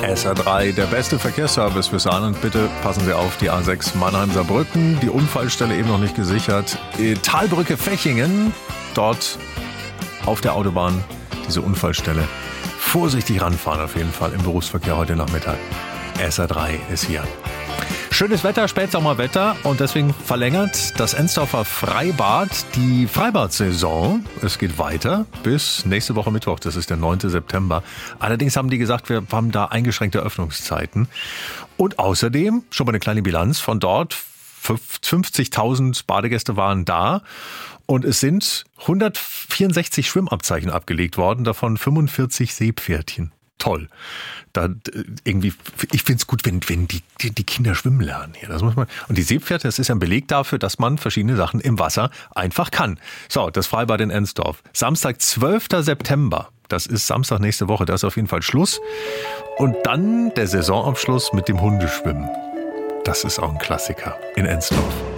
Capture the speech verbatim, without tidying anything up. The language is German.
S R drei, der beste Verkehrsservice für Saarland. Bitte passen Sie auf, die A sechs Mannheim-Saarbrücken, die Unfallstelle eben noch nicht gesichert. Äh, Talbrücke Fechingen, dort auf der Autobahn diese Unfallstelle. Vorsichtig ranfahren auf jeden Fall im Berufsverkehr heute Nachmittag. S R drei ist hier. Schönes Wetter, Spätsommerwetter und deswegen verlängert das Ensdorfer Freibad die Freibad-Saison. Es geht weiter bis nächste Woche Mittwoch, das ist der neunte September. Allerdings haben die gesagt, wir haben da eingeschränkte Öffnungszeiten. Und außerdem, schon mal eine kleine Bilanz von dort, fünfzigtausend Badegäste waren da und es sind hundertvierundsechzig Schwimmabzeichen abgelegt worden, davon fünfundvierzig Seepferdchen. Toll. Da irgendwie, ich finde es gut, wenn, wenn die, die, die Kinder schwimmen lernen hier. Das muss man. Und die Seepferdchen, das ist ja ein Beleg dafür, dass man verschiedene Sachen im Wasser einfach kann. So, das Freibad in Ensdorf. Samstag, zwölfter September. Das ist Samstag nächste Woche. Da ist auf jeden Fall Schluss. Und dann der Saisonabschluss mit dem Hundeschwimmen. Das ist auch ein Klassiker in Ensdorf.